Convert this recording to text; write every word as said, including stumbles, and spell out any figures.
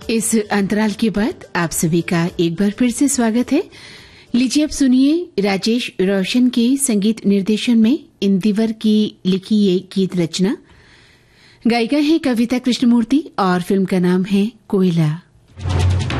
इस अंतराल के बाद आप सभी का एक बार फिर से स्वागत है। लीजिए अब सुनिए राजेश रोशन के संगीत निर्देशन में इंदिवर की लिखी ये गीत रचना। गायिका है कविता कृष्णमूर्ति और फिल्म का नाम है कोयला।